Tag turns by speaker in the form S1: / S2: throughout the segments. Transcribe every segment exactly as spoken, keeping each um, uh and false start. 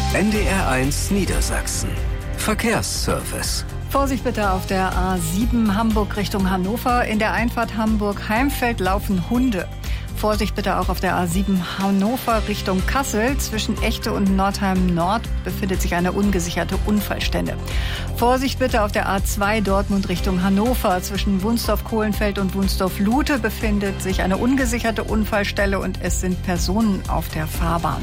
S1: N D R eins Niedersachsen. Verkehrsservice.
S2: Vorsicht bitte auf der A sieben Hamburg Richtung Hannover. In der Einfahrt Hamburg-Heimfeld laufen Hunde. Vorsicht bitte auch auf der A sieben Hannover Richtung Kassel. Zwischen Echte und Nordheim Nord befindet sich eine ungesicherte Unfallstelle. Vorsicht bitte auf der A zwei Dortmund Richtung Hannover. Zwischen Wunsdorf-Kohlenfeld und Wunsdorf-Lute befindet sich eine ungesicherte Unfallstelle und es sind Personen auf der Fahrbahn.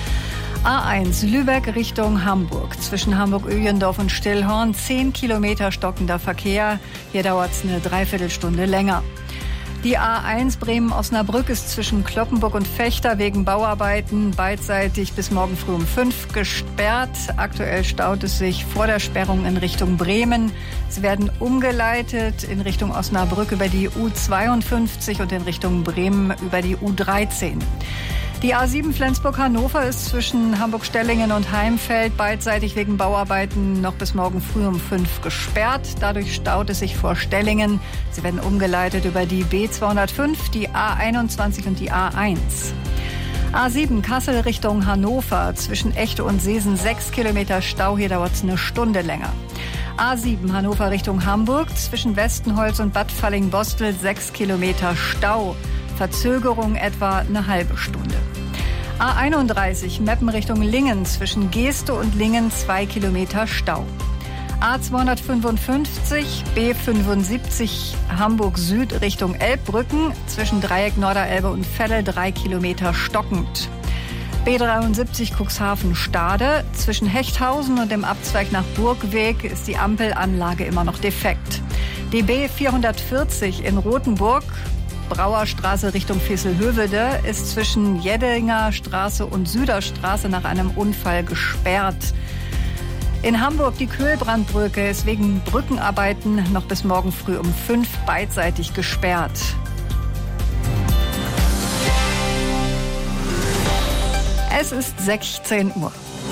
S2: A eins Lübeck Richtung Hamburg. Zwischen Hamburg-Öhlendorf und Stillhorn zehn Kilometer stockender Verkehr. Hier dauert es eine Dreiviertelstunde länger. Die A eins Bremen-Osnabrück ist zwischen Cloppenburg und Vechta wegen Bauarbeiten beidseitig bis morgen früh um fünf gesperrt. Aktuell staut es sich vor der Sperrung in Richtung Bremen. Sie werden umgeleitet in Richtung Osnabrück über die U zweiundfünfzig und in Richtung Bremen über die U dreizehn. Die A sieben Flensburg-Hannover ist zwischen Hamburg-Stellingen und Heimfeld beidseitig wegen Bauarbeiten noch bis morgen früh um fünf gesperrt. Dadurch staut es sich vor Stellingen. Sie werden umgeleitet über die B zweihundertfünf, die A einundzwanzig und die A eins. A sieben Kassel Richtung Hannover. Zwischen Echte und Seesen sechs Kilometer Stau. Hier dauert es eine Stunde länger. A sieben Hannover Richtung Hamburg. Zwischen Westenholz und Bad Falling-Bostel sechs Kilometer Stau. Verzögerung etwa eine halbe Stunde. A einunddreißig Meppen Richtung Lingen. Zwischen Geeste und Lingen zwei Kilometer Stau. A zweihundertfünfundfünfzig B fünfundsiebzig Hamburg Süd Richtung Elbbrücken. Zwischen Dreieck Norderelbe und Felle drei Kilometer stockend. B dreiundsiebzig Cuxhaven Stade. Zwischen Hechthausen und dem Abzweig nach Burgweg ist die Ampelanlage immer noch defekt. Die B vierhundertvierzig in Rothenburg Brauerstraße Richtung Vesselhövede ist zwischen Jeddinger Straße und Süderstraße nach einem Unfall gesperrt. In Hamburg die Köhlbrandbrücke ist wegen Brückenarbeiten noch bis morgen früh um fünf beidseitig gesperrt. Es ist sechzehn Uhr.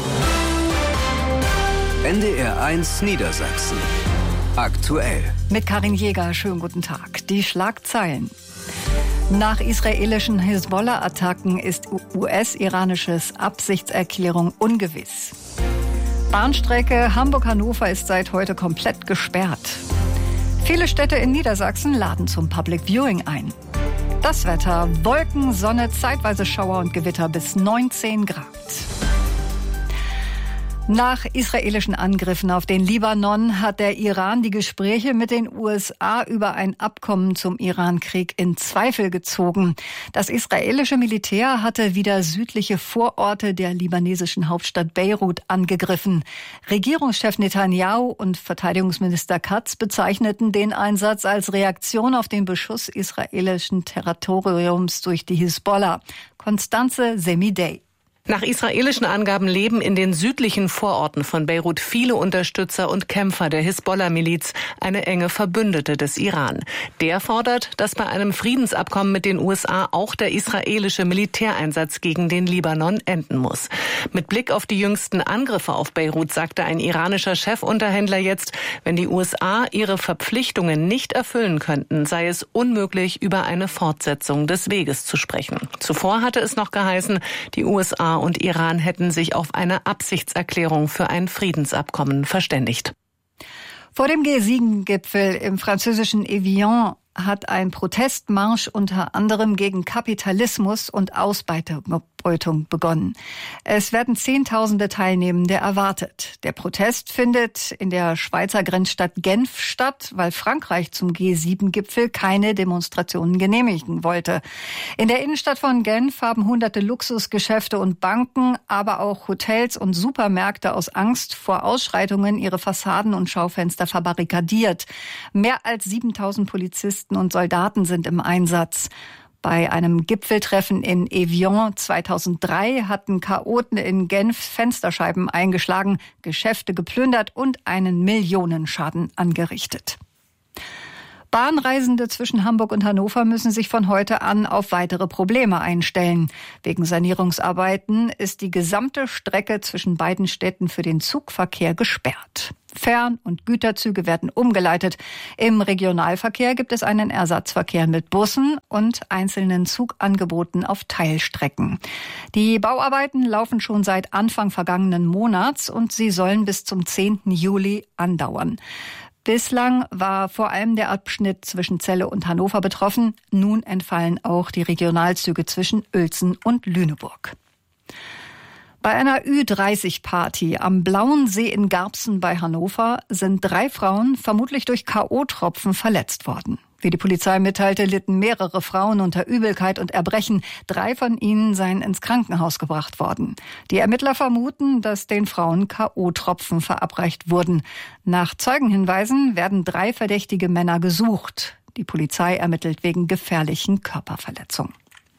S1: N D R eins Niedersachsen. Aktuell.
S2: Mit Karin Jäger, schönen guten Tag. Die Schlagzeilen. Nach israelischen Hisbollah-Attacken ist U S-iranisches Absichtserklärung ungewiss. Bahnstrecke Hamburg-Hannover ist seit heute komplett gesperrt. Viele Städte in Niedersachsen laden zum Public Viewing ein. Das Wetter: Wolken, Sonne, zeitweise Schauer und Gewitter bis neunzehn Grad. Nach israelischen Angriffen auf den Libanon hat der Iran die Gespräche mit den U S A über ein Abkommen zum Iran-Krieg in Zweifel gezogen. Das israelische Militär hatte wieder südliche Vororte der libanesischen Hauptstadt Beirut angegriffen. Regierungschef Netanyahu und Verteidigungsminister Katz bezeichneten den Einsatz als Reaktion auf den Beschuss israelischen Territoriums durch die Hisbollah. Constanze Semidey.
S3: Nach israelischen Angaben leben in den südlichen Vororten von Beirut viele Unterstützer und Kämpfer der Hisbollah-Miliz, eine enge Verbündete des Iran. Der fordert, dass bei einem Friedensabkommen mit den U S A auch der israelische Militäreinsatz gegen den Libanon enden muss. Mit Blick auf die jüngsten Angriffe auf Beirut sagte ein iranischer Chefunterhändler jetzt, wenn die U S A ihre Verpflichtungen nicht erfüllen könnten, sei es unmöglich, über eine Fortsetzung des Weges zu sprechen. Zuvor hatte es noch geheißen, die U S A und Iran hätten sich auf eine Absichtserklärung für ein Friedensabkommen verständigt.
S2: Vor dem G sieben Gipfel im französischen Evian hat ein Protestmarsch unter anderem gegen Kapitalismus und Ausbeutung begonnen. Es werden Zehntausende Teilnehmende erwartet. Der Protest findet in der Schweizer Grenzstadt Genf statt, weil Frankreich zum G sieben Gipfel keine Demonstrationen genehmigen wollte. In der Innenstadt von Genf haben hunderte Luxusgeschäfte und Banken, aber auch Hotels und Supermärkte aus Angst vor Ausschreitungen ihre Fassaden und Schaufenster verbarrikadiert. Mehr als siebentausend Polizisten und Soldaten sind im Einsatz. Bei einem Gipfeltreffen in Evian zweitausenddrei hatten Chaoten in Genf Fensterscheiben eingeschlagen, Geschäfte geplündert und einen Millionenschaden angerichtet. Bahnreisende zwischen Hamburg und Hannover müssen sich von heute an auf weitere Probleme einstellen. Wegen Sanierungsarbeiten ist die gesamte Strecke zwischen beiden Städten für den Zugverkehr gesperrt. Fern- und Güterzüge werden umgeleitet. Im Regionalverkehr gibt es einen Ersatzverkehr mit Bussen und einzelnen Zugangeboten auf Teilstrecken. Die Bauarbeiten laufen schon seit Anfang vergangenen Monats und sie sollen bis zum zehnten Juli andauern. Bislang war vor allem der Abschnitt zwischen Celle und Hannover betroffen. Nun entfallen auch die Regionalzüge zwischen Uelzen und Lüneburg. Bei einer Ü dreißig Party am Blauen See in Garbsen bei Hannover sind drei Frauen vermutlich durch K O-Tropfen verletzt worden. Wie die Polizei mitteilte, litten mehrere Frauen unter Übelkeit und Erbrechen. Drei von ihnen seien ins Krankenhaus gebracht worden. Die Ermittler vermuten, dass den Frauen K O-Tropfen verabreicht wurden. Nach Zeugenhinweisen werden drei verdächtige Männer gesucht. Die Polizei ermittelt wegen gefährlichen Körperverletzung.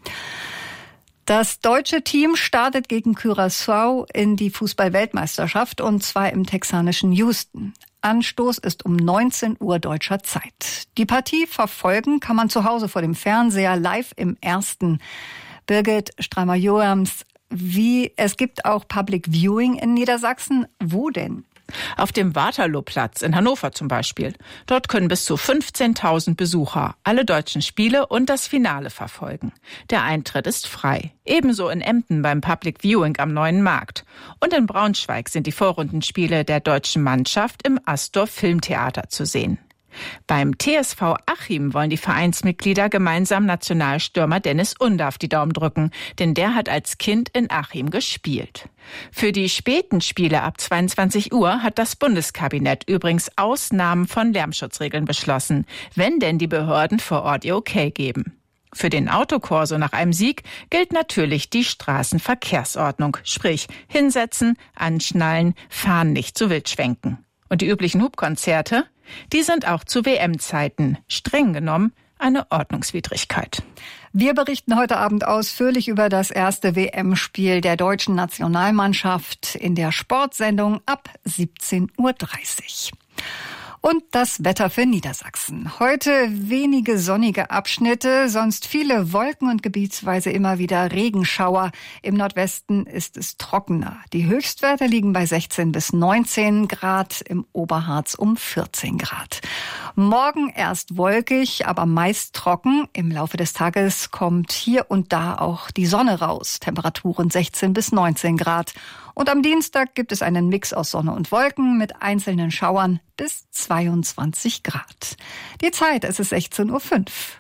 S2: Das deutsche Team startet gegen Curaçao in die Fußball-Weltmeisterschaft und zwar im texanischen Houston. Anstoß ist um neunzehn Uhr deutscher Zeit. Die Partie verfolgen kann man zu Hause vor dem Fernseher live im Ersten. Birgit Streimer-Joams, wie, es gibt auch Public Viewing in Niedersachsen. Wo denn?
S4: Auf dem Waterlooplatz in Hannover zum Beispiel. Dort können bis zu fünfzehntausend Besucher alle deutschen Spiele und das Finale verfolgen. Der Eintritt ist frei. Ebenso in Emden beim Public Viewing am Neuen Markt. Und in Braunschweig sind die Vorrundenspiele der deutschen Mannschaft im Astor Filmtheater zu sehen. Beim T S V Achim wollen die Vereinsmitglieder gemeinsam Nationalstürmer Dennis Undaff die Daumen drücken, denn der hat als Kind in Achim gespielt. Für die späten Spiele ab zweiundzwanzig Uhr hat das Bundeskabinett übrigens Ausnahmen von Lärmschutzregeln beschlossen, wenn denn die Behörden vor Ort ihr Okay geben. Für den Autokorso nach einem Sieg gilt natürlich die Straßenverkehrsordnung, sprich hinsetzen, anschnallen, fahren nicht zu wild schwenken. Und die üblichen Hupkonzerte? Die sind auch zu W M-Zeiten streng genommen eine Ordnungswidrigkeit.
S2: Wir berichten heute Abend ausführlich über das erste W M-Spiel der deutschen Nationalmannschaft in der Sportsendung ab siebzehn Uhr dreißig. Und das Wetter für Niedersachsen. Heute wenige sonnige Abschnitte, sonst viele Wolken und gebietsweise immer wieder Regenschauer. Im Nordwesten ist es trockener. Die Höchstwerte liegen bei sechzehn bis neunzehn Grad, im Oberharz um vierzehn Grad. Morgen erst wolkig, aber meist trocken. Im Laufe des Tages kommt hier und da auch die Sonne raus. Temperaturen sechzehn bis neunzehn Grad. Und am Dienstag gibt es einen Mix aus Sonne und Wolken mit einzelnen Schauern bis zweiundzwanzig Grad. Die Zeit, es ist sechzehn Uhr fünf.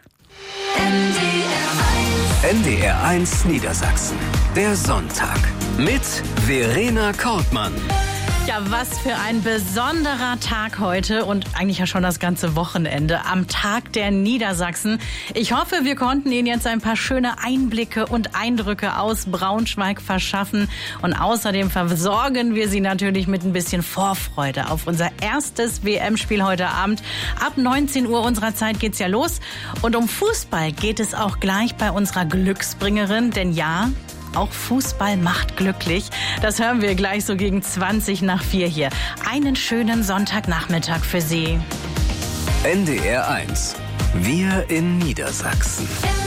S1: N D R eins Niedersachsen. Der Sonntag mit Verena Kortmann.
S5: Ja, was für ein besonderer Tag heute und eigentlich ja schon das ganze Wochenende am Tag der Niedersachsen. Ich hoffe, wir konnten Ihnen jetzt ein paar schöne Einblicke und Eindrücke aus Braunschweig verschaffen. Und außerdem versorgen wir Sie natürlich mit ein bisschen Vorfreude auf unser erstes W M-Spiel heute Abend. Ab neunzehn Uhr unserer Zeit geht's ja los. Und um Fußball geht es auch gleich bei unserer Glücksbringerin. Denn ja, auch Fußball macht glücklich. Das hören wir gleich so gegen zwanzig nach vier hier. Einen schönen Sonntagnachmittag für Sie.
S1: N D R eins. Wir in Niedersachsen.